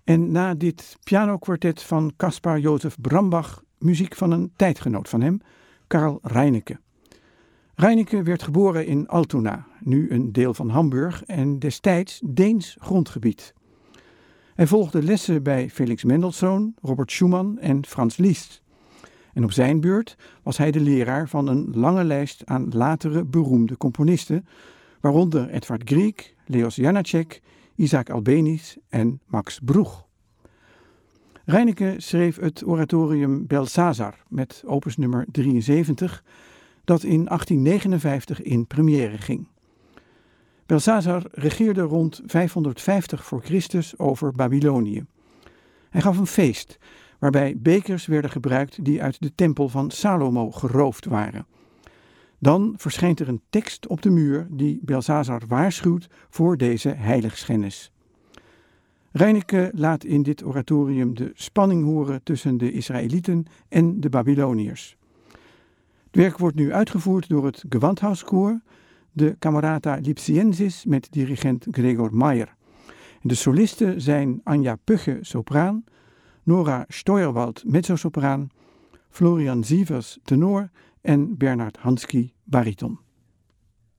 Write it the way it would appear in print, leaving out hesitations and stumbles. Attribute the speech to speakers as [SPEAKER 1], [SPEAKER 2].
[SPEAKER 1] En na dit pianokwartet van Caspar Jozef Brambach muziek van een tijdgenoot van hem, Karl Reinecke. Reinecke werd geboren in Altona, nu een deel van Hamburg en destijds Deens grondgebied. Hij volgde lessen bij Felix Mendelssohn, Robert Schumann en Franz Liszt. En op zijn beurt was hij de leraar van een lange lijst aan latere beroemde componisten, waaronder Edvard Grieg, Leos Janáček, Isaac Albéniz en Max Bruch. Reinecke schreef het oratorium Belsazar met opus nummer 73, dat in 1859 in première ging. Belsazar regeerde rond 550 voor Christus over Babylonië. Hij gaf een feest waarbij bekers werden gebruikt die uit de tempel van Salomo geroofd waren. Dan verschijnt er een tekst op de muur die Belsazar waarschuwt voor deze heiligschennis. Reinecke laat in dit oratorium de spanning horen tussen de Israëlieten en de Babyloniërs. Het werk wordt nu uitgevoerd door het Gewandhauskoor, de Camerata Lipsiensis met dirigent Gregor Meyer. De solisten zijn Anja Pugge, sopraan, Nora Steuerwald, mezzosopraan, Florian Sievers, tenor en Bernard Hansky, bariton.